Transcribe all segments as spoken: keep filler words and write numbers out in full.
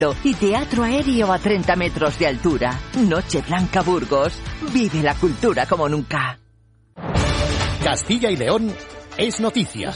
Y teatro aéreo a treinta metros de altura. Noche Blanca Burgos. Vive la cultura como nunca. Castilla y León es noticia.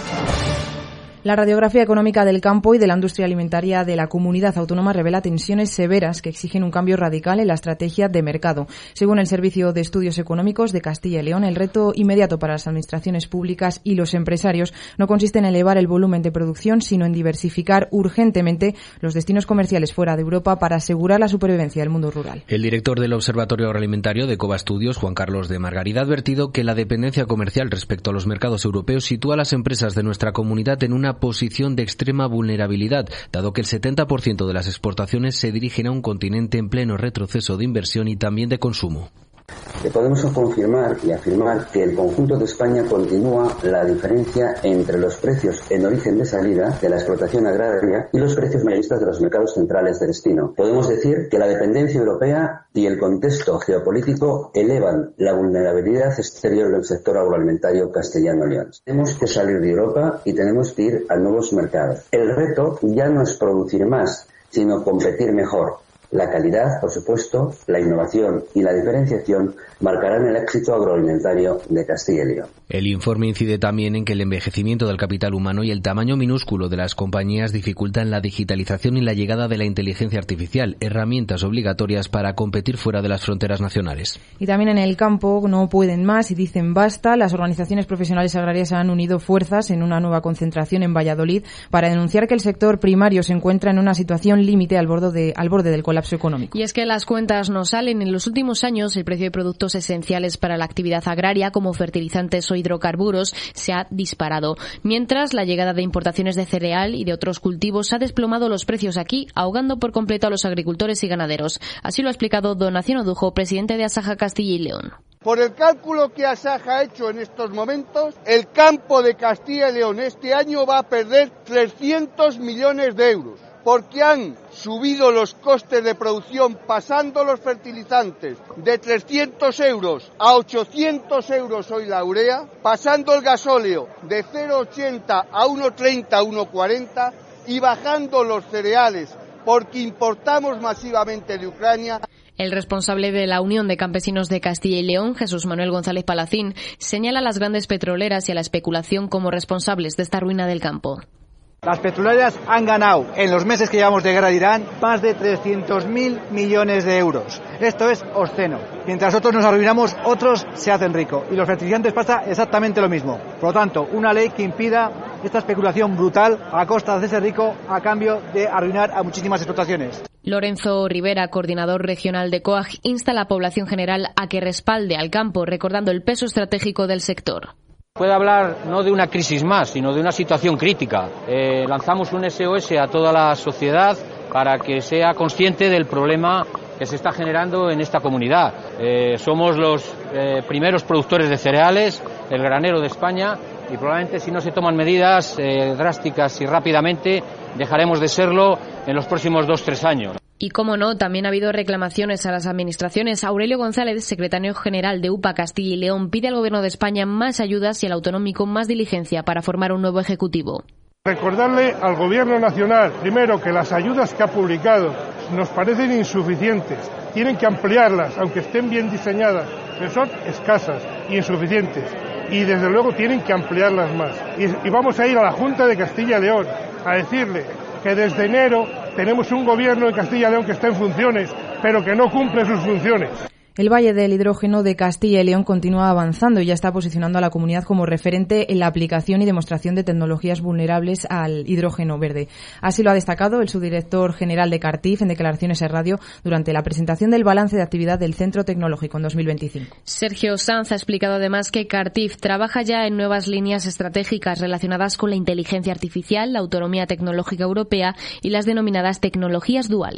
La radiografía económica del campo y de la industria alimentaria de la comunidad autónoma revela tensiones severas que exigen un cambio radical en la estrategia de mercado. Según el Servicio de Estudios Económicos de Castilla y León, el reto inmediato para las administraciones públicas y los empresarios no consiste en elevar el volumen de producción, sino en diversificar urgentemente los destinos comerciales fuera de Europa para asegurar la supervivencia del mundo rural. El director del Observatorio Agroalimentario de Cova Estudios, Juan Carlos de Margarida, ha advertido que la dependencia comercial respecto a los mercados europeos sitúa a las empresas de nuestra comunidad en una posición de extrema vulnerabilidad, dado que el setenta por ciento de las exportaciones se dirigen a un continente en pleno retroceso de inversión y también de consumo. Le podemos confirmar y afirmar que el conjunto de España continúa la diferencia entre los precios en origen de salida de la explotación agraria y los precios mayoristas de los mercados centrales de destino. Podemos decir que la dependencia europea y el contexto geopolítico elevan la vulnerabilidad exterior del sector agroalimentario castellano-león. Tenemos que salir de Europa y tenemos que ir a nuevos mercados. El reto ya no es producir más, sino competir mejor. La calidad, por supuesto, la innovación y la diferenciación marcarán el éxito agroalimentario de Castilla y León. El informe incide también en que el envejecimiento del capital humano y el tamaño minúsculo de las compañías dificultan la digitalización y la llegada de la inteligencia artificial, herramientas obligatorias para competir fuera de las fronteras nacionales. Y también en el campo no pueden más y dicen basta. Las organizaciones profesionales agrarias han unido fuerzas en una nueva concentración en Valladolid para denunciar que el sector primario se encuentra en una situación límite al borde de, al borde del colapso económico. Y es que las cuentas no salen. En los últimos años el precio de productos esenciales para la actividad agraria, como fertilizantes o hidrocarburos, se ha disparado. Mientras, la llegada de importaciones de cereal y de otros cultivos ha desplomado los precios aquí, ahogando por completo a los agricultores y ganaderos. Así lo ha explicado Donación Odujo, presidente de Asaja Castilla y León. Por el cálculo que Asaja ha hecho en estos momentos, el campo de Castilla y León este año va a perder trescientos millones de euros. Porque han subido los costes de producción, pasando los fertilizantes de trescientos euros a ochocientos euros hoy la urea, pasando el gasóleo de cero coma ochenta a uno coma treinta, uno coma cuarenta y bajando los cereales porque importamos masivamente de Ucrania. El responsable de la Unión de Campesinos de Castilla y León, Jesús Manuel González Palacín, señala a las grandes petroleras y a la especulación como responsables de esta ruina del campo. Las petroleras han ganado en los meses que llevamos de guerra de Irán más de trescientos mil millones de euros. Esto es obsceno. Mientras otros nos arruinamos, otros se hacen ricos. Y los fertilizantes pasa exactamente lo mismo. Por lo tanto, una ley que impida esta especulación brutal a costa de hacerse rico a cambio de arruinar a muchísimas explotaciones. Lorenzo Rivera, coordinador regional de COAG, insta a la población general a que respalde al campo, recordando el peso estratégico del sector. Puede hablar no de una crisis más, sino de una situación crítica. Eh, lanzamos un S O S a toda la sociedad para que sea consciente del problema que se está generando en esta comunidad. Eh, somos los eh, primeros productores de cereales, el granero de España, y probablemente si no se toman medidas eh, drásticas y rápidamente, dejaremos de serlo en los próximos dos, tres años. Y cómo no, también ha habido reclamaciones a las administraciones. Aurelio González, secretario general de U P A Castilla y León, pide al Gobierno de España más ayudas y al autonómico más diligencia para formar un nuevo ejecutivo. Recordarle al Gobierno nacional, primero, que las ayudas que ha publicado nos parecen insuficientes. Tienen que ampliarlas, aunque estén bien diseñadas, pero son escasas y insuficientes. Y desde luego tienen que ampliarlas más. Y, y vamos a ir a la Junta de Castilla y León a decirle que desde enero tenemos un gobierno de Castilla y León que está en funciones, pero que no cumple sus funciones. El Valle del Hidrógeno de Castilla y León continúa avanzando y ya está posicionando a la comunidad como referente en la aplicación y demostración de tecnologías vulnerables al hidrógeno verde. Así lo ha destacado el subdirector general de Cartif en declaraciones en radio durante la presentación del balance de actividad del Centro Tecnológico en dos mil veinticinco. Sergio Sanz ha explicado además que Cartif trabaja ya en nuevas líneas estratégicas relacionadas con la inteligencia artificial, la autonomía tecnológica europea y las denominadas tecnologías duales.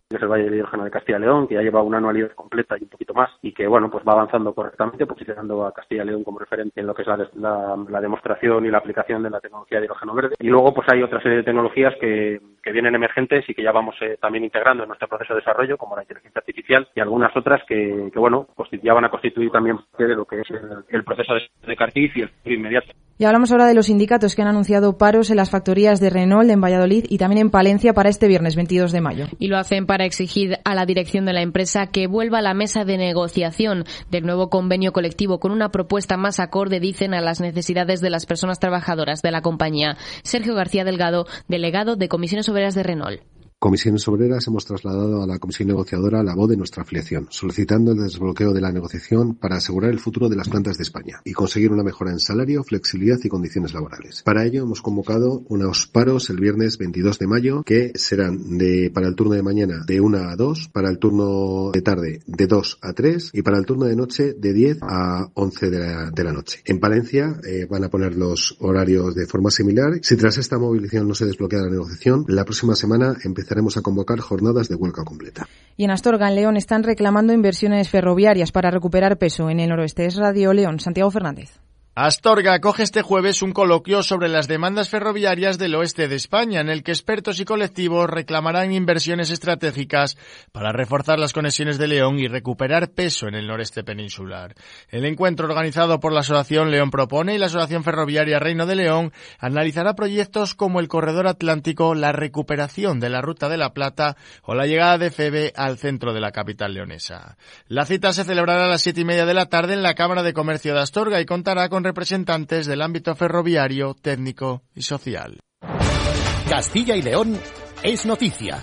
que es el Valle de Hidrógeno de Castilla y León, que ya lleva una anualidad completa y un poquito más, y que bueno, pues va avanzando correctamente, posicionando a Castilla y León como referente en lo que es la, la, la demostración y la aplicación de la tecnología de hidrógeno verde. Y luego pues hay otra serie de tecnologías que, que vienen emergentes y que ya vamos eh, también integrando en nuestro proceso de desarrollo, como la inteligencia artificial, y algunas otras que, que bueno, ya van a constituir también parte de lo que es el, el proceso de, de Cartiz y el futuro inmediato. Y hablamos ahora de los sindicatos que han anunciado paros en las factorías de Renault en Valladolid y también en Palencia para este viernes veintidós de mayo. Y lo hacen para exigir a la dirección de la empresa que vuelva a la mesa de negociación del nuevo convenio colectivo con una propuesta más acorde, dicen, a las necesidades de las personas trabajadoras de la compañía. Sergio García Delgado, delegado de Comisiones Obreras de Renault. Comisiones Obreras hemos trasladado a la Comisión Negociadora la voz de nuestra afiliación, solicitando el desbloqueo de la negociación para asegurar el futuro de las plantas de España y conseguir una mejora en salario, flexibilidad y condiciones laborales. Para ello hemos convocado unos paros el viernes veintidós de mayo que serán de para el turno de mañana de una a dos, para el turno de tarde de dos a tres y para el turno de noche de diez a once de la, de la noche. En Palencia eh, van a poner los horarios de forma similar. Si tras esta movilización no se desbloquea la negociación, la próxima semana empezará Empezaremos a convocar jornadas de huelga completa. Y en Astorga, en León, están reclamando inversiones ferroviarias para recuperar peso en el noroeste. Es Radio León. Santiago Fernández. Astorga acoge este jueves un coloquio sobre las demandas ferroviarias del oeste de España, en el que expertos y colectivos reclamarán inversiones estratégicas para reforzar las conexiones de León y recuperar peso en el noreste peninsular. El encuentro, organizado por la Asociación León Propone y la Asociación Ferroviaria Reino de León, analizará proyectos como el Corredor Atlántico, la recuperación de la Ruta de la Plata o la llegada de Feve al centro de la capital leonesa. La cita se celebrará a las siete y media de la tarde en la Cámara de Comercio de Astorga y contará con representantes del ámbito ferroviario, técnico y social. Castilla y León es noticia.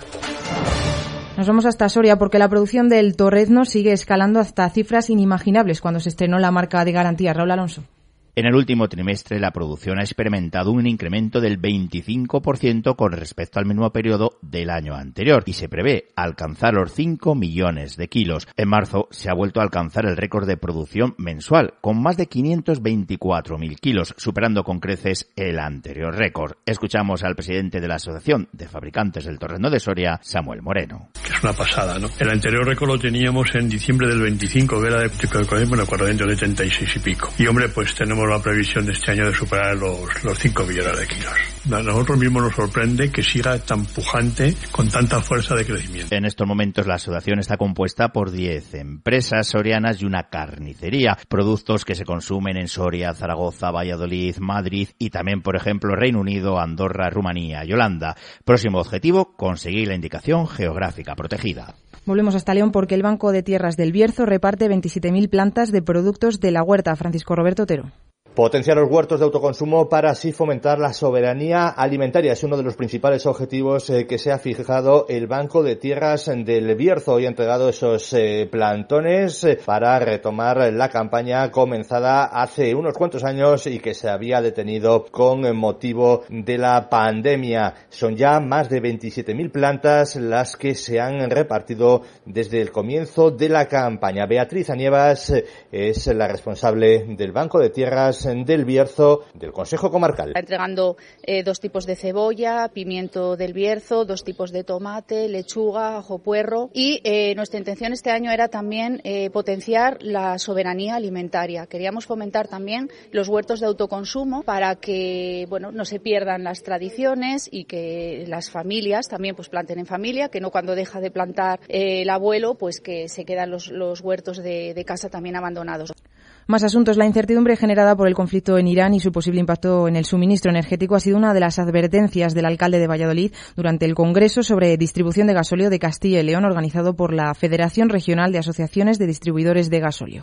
Nos vamos hasta Soria porque la producción del torrezno sigue escalando hasta cifras inimaginables cuando se estrenó la marca de garantía. Raúl Alonso. En el último trimestre, la producción ha experimentado un incremento del veinticinco por ciento con respecto al mismo periodo del año anterior y se prevé alcanzar los cinco millones de kilos. En marzo se ha vuelto a alcanzar el récord de producción mensual, con más de quinientos veinticuatro mil kilos, superando con creces el anterior récord. Escuchamos al presidente de la Asociación de Fabricantes del Torrezno de Soria, Samuel Moreno. Que es una pasada, ¿no? El anterior récord lo teníamos en diciembre del veinticinco, que era de, bueno, cuatrocientos setenta y seis y pico. Y hombre, pues tenemos la previsión de este año de superar los, los cinco millones de kilos. A nosotros mismos nos sorprende que siga tan pujante, con tanta fuerza de crecimiento. En estos momentos la asociación está compuesta por diez empresas sorianas y una carnicería, productos que se consumen en Soria, Zaragoza, Valladolid, Madrid y también, por ejemplo, Reino Unido, Andorra, Rumanía y Holanda. Próximo objetivo, conseguir la indicación geográfica protegida. Volvemos hasta León porque el Banco de Tierras del Bierzo reparte veintisiete mil plantas de productos de la huerta. Francisco Roberto Otero. Potenciar los huertos de autoconsumo para así fomentar la soberanía alimentaria es uno de los principales objetivos eh, que se ha fijado el Banco de Tierras del Bierzo y ha entregado esos eh, plantones eh, para retomar la campaña comenzada hace unos cuantos años y que se había detenido con motivo de la pandemia. Son ya más de veintisiete mil plantas las que se han repartido desde el comienzo de la campaña. Beatriz Anievas eh, es la responsable del Banco de Tierras del Bierzo del Consejo Comarcal. Está entregando eh, dos tipos de cebolla, pimiento del Bierzo, dos tipos de tomate, lechuga, ajo puerro y eh, nuestra intención este año era también eh, potenciar la soberanía alimentaria. Queríamos fomentar también los huertos de autoconsumo para que bueno no se pierdan las tradiciones y que las familias también pues planten en familia, que no cuando deja de plantar eh, el abuelo pues que se quedan los, los huertos de, de casa también abandonados. Más asuntos. La incertidumbre generada por el conflicto en Irán y su posible impacto en el suministro energético ha sido una de las advertencias del alcalde de Valladolid durante el Congreso sobre distribución de gasóleo de Castilla y León, organizado por la Federación Regional de Asociaciones de Distribuidores de Gasóleo.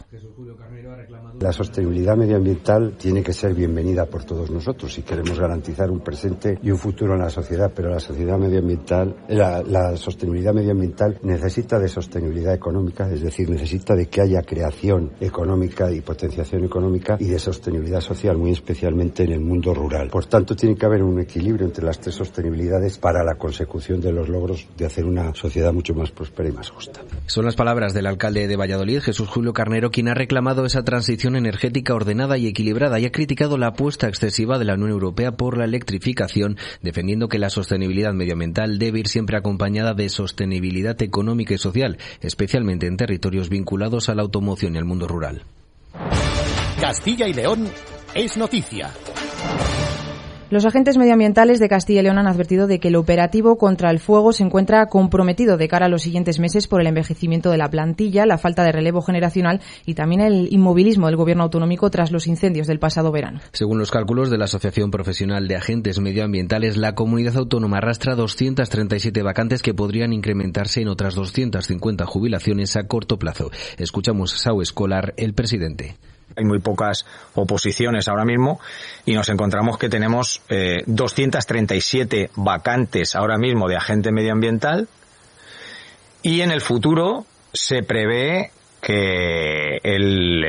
La sostenibilidad medioambiental tiene que ser bienvenida por todos nosotros si queremos garantizar un presente y un futuro en la sociedad, pero la sociedad medioambiental, la, la sostenibilidad medioambiental necesita de sostenibilidad económica, es decir, necesita de que haya creación económica y por potenciación económica y de sostenibilidad social, muy especialmente en el mundo rural. Por tanto, tiene que haber un equilibrio entre las tres sostenibilidades para la consecución de los logros de hacer una sociedad mucho más próspera y más justa. Son las palabras del alcalde de Valladolid, Jesús Julio Carnero, quien ha reclamado esa transición energética ordenada y equilibrada y ha criticado la apuesta excesiva de la Unión Europea por la electrificación, defendiendo que la sostenibilidad medioambiental debe ir siempre acompañada de sostenibilidad económica y social, especialmente en territorios vinculados a la automoción y al mundo rural. Castilla y León es noticia. Los agentes medioambientales de Castilla y León han advertido de que el operativo contra el fuego se encuentra comprometido de cara a los siguientes meses por el envejecimiento de la plantilla, la falta de relevo generacional y también el inmovilismo del gobierno autonómico tras los incendios del pasado verano. Según los cálculos de la Asociación Profesional de Agentes Medioambientales, la comunidad autónoma arrastra doscientas treinta y siete vacantes que podrían incrementarse en otras doscientas cincuenta jubilaciones a corto plazo. Escuchamos a Sau Escolar, el presidente. Hay muy pocas oposiciones ahora mismo y nos encontramos que tenemos eh, doscientas treinta y siete vacantes ahora mismo de agente medioambiental y en el futuro se prevé que el,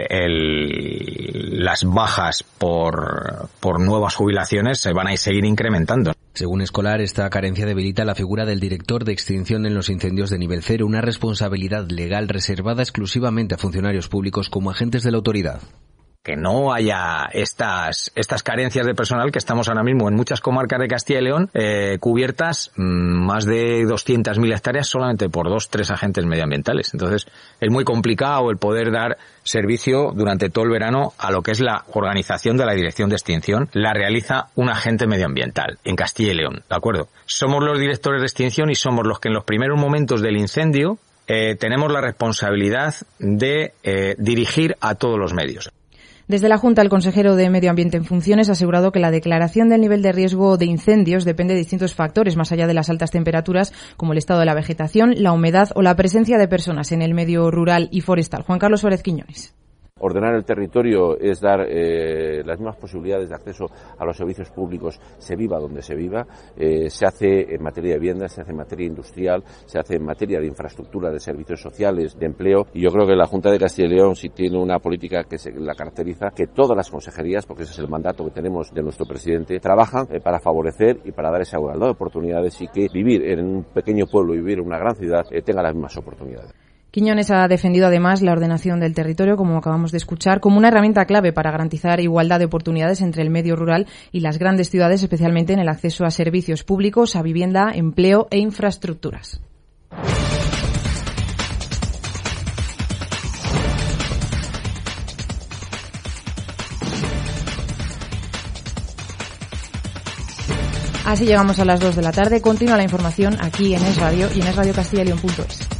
el, las bajas por, por nuevas jubilaciones se van a seguir incrementando. Según Escolar, esta carencia debilita la figura del director de extinción en los incendios de nivel cero, una responsabilidad legal reservada exclusivamente a funcionarios públicos como agentes de la autoridad. Que no haya estas estas carencias de personal que estamos ahora mismo en muchas comarcas de Castilla y León eh, cubiertas mmm, más de doscientas mil hectáreas solamente por dos, tres agentes medioambientales. Entonces es muy complicado el poder dar servicio durante todo el verano a lo que es la organización de la dirección de extinción. La realiza un agente medioambiental en Castilla y León, ¿de acuerdo? Somos los directores de extinción y somos los que en los primeros momentos del incendio eh, tenemos la responsabilidad de eh, dirigir a todos los medios. Desde la Junta, el consejero de Medio Ambiente en funciones ha asegurado que la declaración del nivel de riesgo de incendios depende de distintos factores, más allá de las altas temperaturas, como el estado de la vegetación, la humedad o la presencia de personas en el medio rural y forestal. Juan Carlos Suárez Quiñones. Ordenar el territorio es dar eh, las mismas posibilidades de acceso a los servicios públicos, se viva donde se viva. Eh, se hace en materia de vivienda, se hace en materia industrial, se hace en materia de infraestructura, de servicios sociales, de empleo. Y yo creo que la Junta de Castilla y León sí tiene una política que se la caracteriza, que todas las consejerías, porque ese es el mandato que tenemos de nuestro presidente, trabajan eh, para favorecer y para dar esa igualdad de oportunidades y que vivir en un pequeño pueblo y vivir en una gran ciudad eh, tenga las mismas oportunidades. Quiñones ha defendido además la ordenación del territorio, como acabamos de escuchar, como una herramienta clave para garantizar igualdad de oportunidades entre el medio rural y las grandes ciudades, especialmente en el acceso a servicios públicos, a vivienda, empleo e infraestructuras. Así llegamos a las dos de la tarde. Continúa la información aquí en Es Radio y en es radio castilla y león punto es.